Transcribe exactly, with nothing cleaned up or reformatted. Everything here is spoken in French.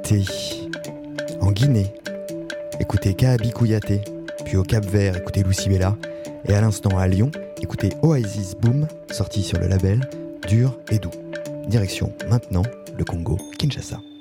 été en Guinée, écoutez Kaabi Kouyaté, puis au Cap-Vert, écoutez Lucy Bella, et à l'instant à Lyon, écoutez Oasis Boom, sorti sur le label Dur et Doux. Direction maintenant le Congo, Kinshasa.